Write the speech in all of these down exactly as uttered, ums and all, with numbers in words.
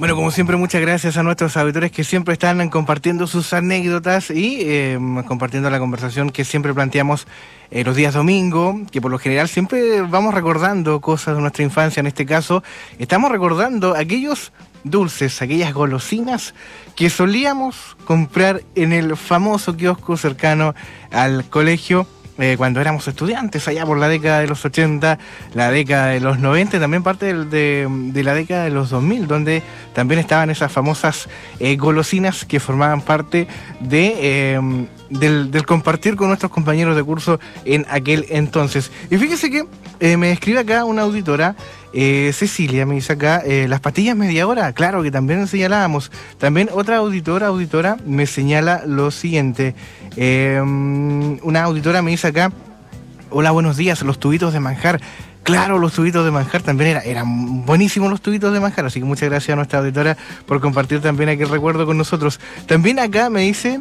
Bueno, como siempre, muchas gracias a nuestros auditores que siempre están compartiendo sus anécdotas y eh, compartiendo la conversación que siempre planteamos eh, los días domingo, que por lo general siempre vamos recordando cosas de nuestra infancia. En este caso, estamos recordando aquellos dulces, aquellas golosinas que solíamos comprar en el famoso kiosco cercano al colegio. Eh, cuando éramos estudiantes, allá por la década de los ochenta, la década de los noventa, y también parte del, de, de la década de los dos mil, donde también estaban esas famosas eh, golosinas que formaban parte de, eh, del, del compartir con nuestros compañeros de curso en aquel entonces. Y fíjese que eh, me escribe acá una auditora, eh, Cecilia, me dice acá, eh, las pastillas media hora, claro que también señalábamos. También otra auditora, auditora me señala lo siguiente. Eh, una auditora me dice acá, hola, buenos días, los tubitos de manjar. Claro, los tubitos de manjar también era, eran buenísimos los tubitos de manjar, así que muchas gracias a nuestra auditora por compartir también aquel recuerdo con nosotros. También acá me dicen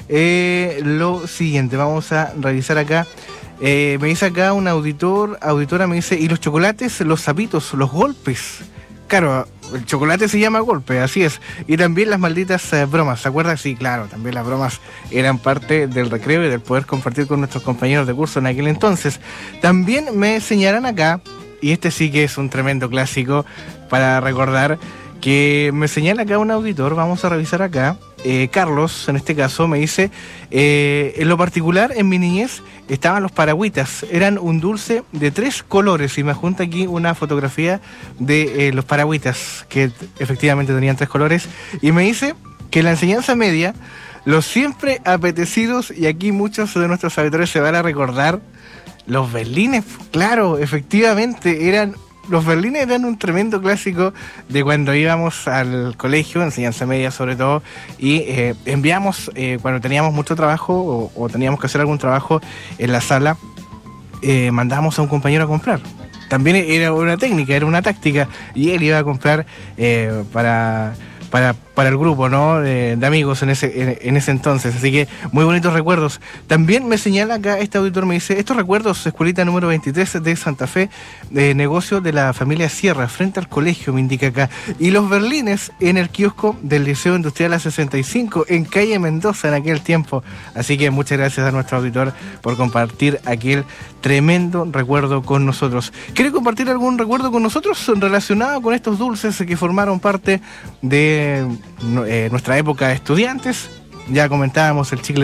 eh, lo siguiente, vamos a revisar acá. Eh, me dice acá un auditor, auditora me dice, ¿y los chocolates, los sapitos, los golpes? Claro, el chocolate se llama golpe, así es. Y también las malditas eh, bromas, ¿se acuerdan? Sí, claro, también las bromas eran parte del recreo y del poder compartir con nuestros compañeros de curso en aquel entonces. También me señalan acá, y este sí que es un tremendo clásico para recordar, que me señala acá un auditor, vamos a revisar acá. Eh, Carlos, en este caso, me dice, eh, en lo particular, en mi niñez, estaban los paragüitas, eran un dulce de tres colores, y me junta aquí una fotografía de eh, los paragüitas, que efectivamente tenían tres colores, y me dice que en la enseñanza media, los siempre apetecidos, y aquí muchos de nuestros auditores se van a recordar, los berlines, claro, efectivamente, eran... Los berlines eran un tremendo clásico de cuando íbamos al colegio, enseñanza media sobre todo, y eh, enviamos, eh, cuando teníamos mucho trabajo o, o teníamos que hacer algún trabajo en la sala, eh, mandábamos a un compañero a comprar. También era una técnica, era una táctica, y él iba a comprar eh, para... Para, para el grupo, ¿no? De, de amigos en ese, en, en ese entonces. Así que muy bonitos recuerdos. También me señala acá, este auditor me dice, estos recuerdos, escuelita número veintitrés de Santa Fe, de negocio de la familia Sierra, frente al colegio, me indica acá. Y los berlines en el kiosco del Liceo Industrial A sesenta y cinco, en calle Mendoza, en aquel tiempo. Así que muchas gracias a nuestro auditor por compartir aquel tremendo recuerdo con nosotros. ¿Quiere compartir algún recuerdo con nosotros relacionado con estos dulces que formaron parte de Eh, nuestra época de estudiantes? Ya comentábamos el chicle